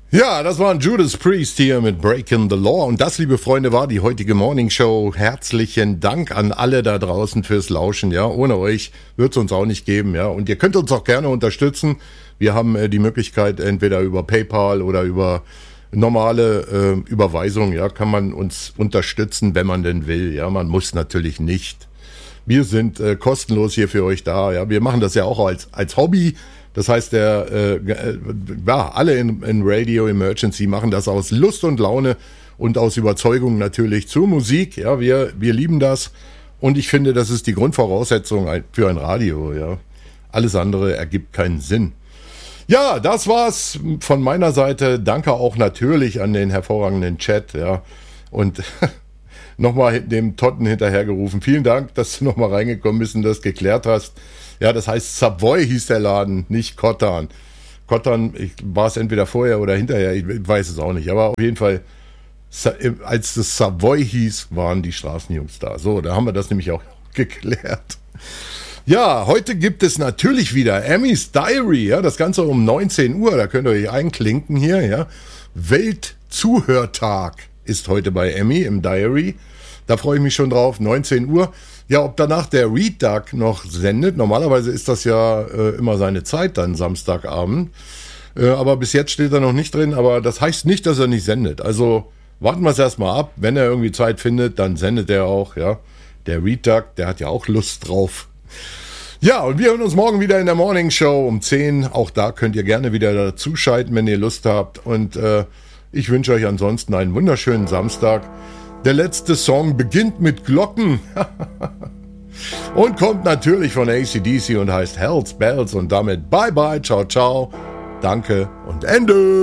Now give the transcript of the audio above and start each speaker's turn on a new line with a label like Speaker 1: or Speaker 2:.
Speaker 1: Ja, das war ein Judas Priest hier mit Breaking the Law. Und das, liebe Freunde, war die heutige Morning Show. Herzlichen Dank an alle da draußen fürs Lauschen. Ja, ohne euch wird es uns auch nicht geben. Ja, und ihr könnt uns auch gerne unterstützen. Wir haben die Möglichkeit, entweder über PayPal oder über normale Überweisung, ja, kann man uns unterstützen, wenn man denn will. Ja, man muss natürlich nicht. Wir sind kostenlos hier für euch da. Ja, wir machen das ja auch als Hobby. Das heißt, alle in Radio Emergency machen das aus Lust und Laune und aus Überzeugung natürlich zur Musik. Ja, wir lieben das und ich finde, das ist die Grundvoraussetzung für ein Radio. Ja, alles andere ergibt keinen Sinn. Ja, das war's von meiner Seite. Danke auch natürlich an den hervorragenden Chat. Ja, und nochmal dem Totten hinterhergerufen. Vielen Dank, dass du nochmal reingekommen bist und das geklärt hast. Ja, das heißt Savoy hieß der Laden, nicht Kottan. Kottan, war es entweder vorher oder hinterher, ich weiß es auch nicht. Aber auf jeden Fall, als das Savoy hieß, waren die Straßenjungs da. So, da haben wir das nämlich auch geklärt. Ja, heute gibt es natürlich wieder Emmys Diary. Ja, das Ganze um 19 Uhr, da könnt ihr euch einklinken hier. Ja, Weltzuhörtag ist heute bei Emmy im Diary. Da freue ich mich schon drauf, 19 Uhr. Ja, ob danach der Read Duck noch sendet. Normalerweise ist das ja immer seine Zeit dann Samstagabend. Aber bis jetzt steht er noch nicht drin. Aber das heißt nicht, dass er nicht sendet. Also warten wir es erstmal ab. Wenn er irgendwie Zeit findet, dann sendet er auch. Ja, der Read Duck, der hat ja auch Lust drauf. Ja, und wir hören uns morgen wieder in der Morning Show um 10. Auch da könnt ihr gerne wieder dazuschalten, wenn ihr Lust habt. Und ich wünsche euch ansonsten einen wunderschönen Samstag. Der letzte Song beginnt mit Glocken und kommt natürlich von AC/DC und heißt Hells Bells und damit bye bye, ciao ciao, danke und Ende.